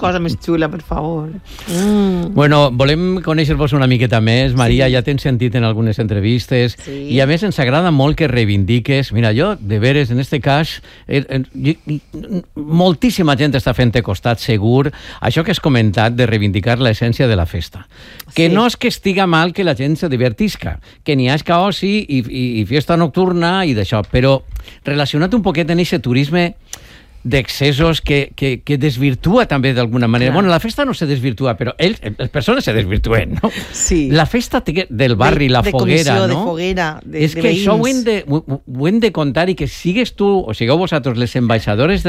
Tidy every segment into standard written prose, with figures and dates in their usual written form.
cosa més xula, per favor. Bueno, volem conèixer-vos una miqueta més. Maria, ja t'hem sentit en algunes entrevistes i a més ens agrada molt que reivindiques. Mira, jo, de veres, en este cas, moltíssima gent està fent costat segur això que has comentat de reivindicar l'essència de la festa. Que no és que estiga mal que la gent se divertisca, que n'hi ha oci i fiesta nocturna i d'això, però relacionat un poquet en aquest turisme d'excessos que desvirtua també d'alguna manera. Bueno, la festa no se desvirtua, però les persones se desvirtuen, no? Sí. La festa del barri, la foguera, no? De foguera, de veïns. És que això ho hem de contar i que sigues tu, o sigueu vosaltres les ambaixadores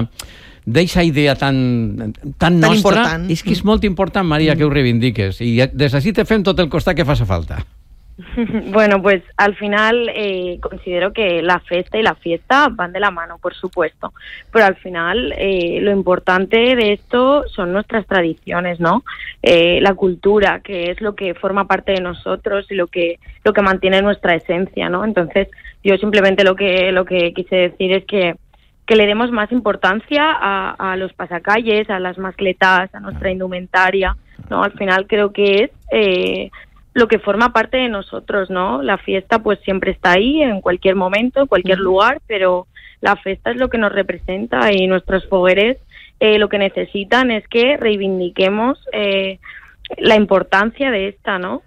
d'eixa idea tan nostra, important. És que és molt important, Maria, que ho reivindiques. I des d'ací te fem tot el costat que faci falta. Bueno, pues al final considero que la festa y la fiesta van de la mano, por supuesto, pero al final lo importante de esto son nuestras tradiciones, ¿no? La cultura, que es lo que forma parte de nosotros y lo que mantiene nuestra esencia, ¿no? Entonces, yo simplemente lo que quise decir es que le demos más importancia a los pasacalles, a las mascletas, a nuestra indumentaria, ¿no? Al final creo que es lo que forma parte de nosotros, ¿no? La fiesta pues siempre está ahí, en cualquier momento, en cualquier lugar, pero la fiesta es lo que nos representa y nuestros fogueres lo que necesitan es que reivindiquemos la importancia de esta, ¿no?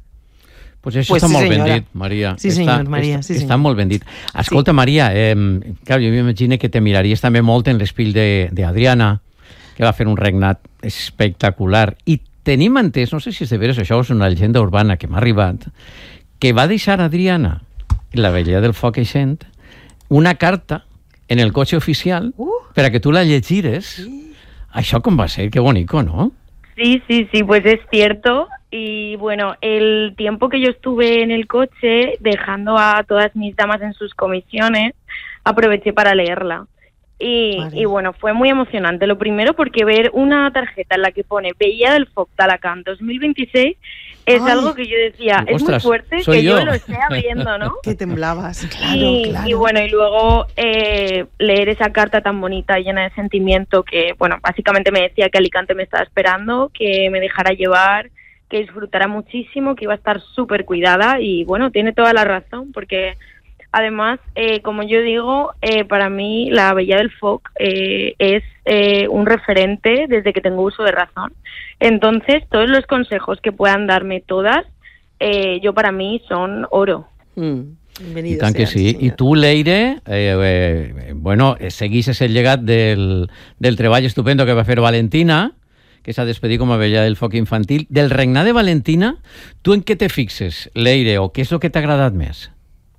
Pues això està molt ben dit, Maria. Sí, senyor, Maria. Està molt ben dit. Escolta, Maria, clar, jo m'imagino que te miraries també molt en l'espill d'Adriana, que va fer un regnat espectacular. I tenim entès, no sé si és de veres, això és una llegenda urbana que m'ha arribat, que va deixar Adriana, la vella del foc eixent, una carta en el cotxe oficial per a que tu la llegires. Això com va ser? Qué bonito, ¿no? Sí, pues es cierto. Y bueno, el tiempo que yo estuve en el coche, dejando a todas mis damas en sus comisiones, aproveché para leerla. Y bueno, fue muy emocionante. Lo primero porque ver una tarjeta en la que pone Vella del Foc d'Alacant 2026 es algo que yo decía, es muy fuerte que yo lo esté abriendo, ¿no? Que temblabas, claro. Y bueno, y luego leer esa carta tan bonita, llena de sentimiento, que bueno, básicamente me decía que Alicante me estaba esperando, que me dejara llevar, que disfrutara muchísimo, que iba a estar súper cuidada y bueno, tiene toda la razón porque además, como yo digo, para mí la Vella del Foc es un referente desde que tengo uso de razón. Entonces, todos los consejos que puedan darme todas, yo para mí son oro. I tant que sí. I tu, Leire, bueno, seguixes el llegat del treball estupendo que va fer Valentina, que s'ha despedit com a Vella del Foc infantil. Del regnat de Valentina, tu en què te fixes, Leire, o què és el que t'ha agradat més?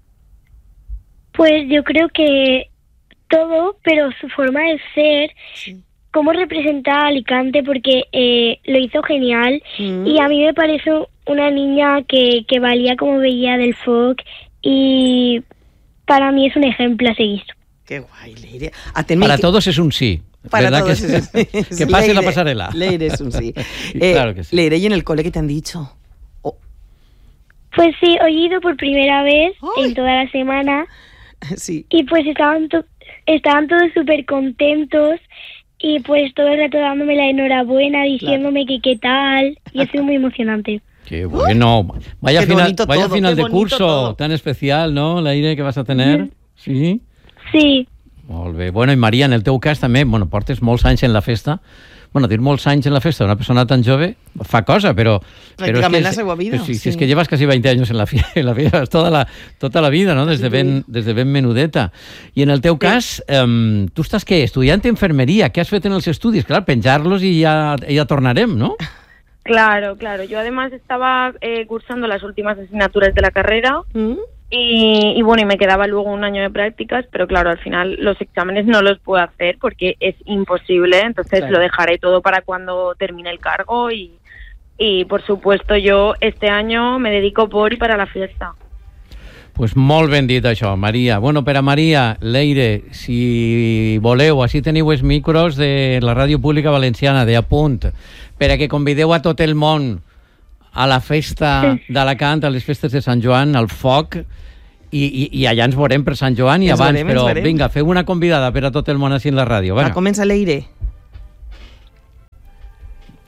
Pues yo creo que todo, pero su forma de ser, cómo representa a Alicante, porque lo hizo genial y a mí me parece una niña que valía como Vella del Foc y para mí es un ejemplo a seguir. Qué guay, Leire. Para todos es un sí. Para ¿verdad? todos es un sí. Que pase la pasarela. Leire es un sí. Claro que sí. Leire, ¿y en el cole qué te han dicho? Pues sí, he ido por primera vez en toda la semana. Sí. Y pues estaban todos súper contentos y pues todo el rato dándome la enhorabuena, diciéndome que qué tal, y ha sido muy emocionante. Qué bueno. Vaya final de curso todo. Tan especial, ¿no, Leire, que vas a tener? Sí? Sí. Molt bé. Bueno, i Maria, en el teu cas també, bueno, portes molts anys en la festa. Bueno, dir molts anys en la festa d'una persona tan jove fa cosa, però... Pràcticament la seva vida. Si es que llevas casi 20 años en la fiesta, tota la vida, ¿no? Des de ben menudeta. I en el teu cas, tu estàs què? Estudiant d'enfermeria. Què has fet en els estudis? Clar, penjar-los i ja tornarem, ¿no? Claro. Yo además estaba cursando las últimas asignaturas de la carrera y bueno, y me quedaba luego un año de prácticas, pero claro, al final los exámenes no los puedo hacer porque es imposible, entonces lo dejaré todo para cuando termine el cargo y por supuesto yo este año me dedico por y para la fiesta. Pues molt ben dit això, Maria. Bueno, per a Maria, Leire, si voleu, així teniu els micros de la Ràdio Pública Valenciana, de Apunt, per a que convideu a tot el món a la festa d'Alacant, a les festes de Sant Joan, al foc, i allà ens veurem per Sant Joan i abans, però vinga, feu una convidada per a tot el món així en la ràdio. Va, comença, Leire.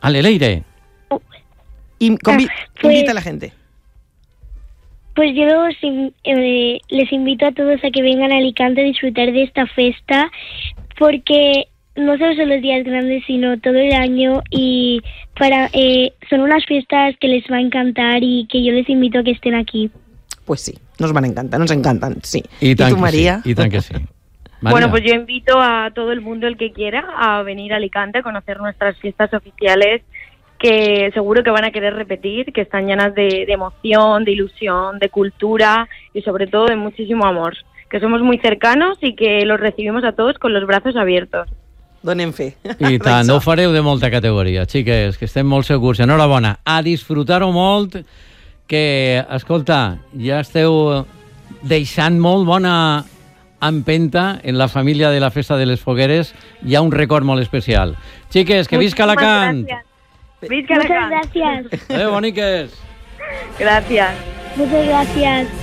Ale, Leire. Invita a la gente. Pues yo les invito a todos a que vengan a Alicante a disfrutar de esta fiesta, porque no solo son los días grandes, sino todo el año, y son unas fiestas que les va a encantar y que yo les invito a que estén aquí. Pues sí, nos van a encantar, nos encantan, sí. ¿Y tú, María? Sí, y tan que sí. María. Bueno, pues yo invito a todo el mundo, el que quiera, a venir a Alicante a conocer nuestras fiestas oficiales, que seguro que van a querer repetir, que están llenas de emoción, de ilusión, de cultura y sobre todo de muchísimo amor, que somos muy cercanos y que los recibimos a todos con los brazos abiertos. Donem fe. I tant, ho fareu de molta categoria, xiques, que estem molt segurs. Enhorabona, a disfrutar-ho molt, que, escolta, ja esteu deixant molt bona empenta en la família de la Festa de les Fogueres. Hi ha un record molt especial. Xiques, que visca Alacant! Visca Alacant! Muchas gracias. Boniques! Gracias. Muchas gracias.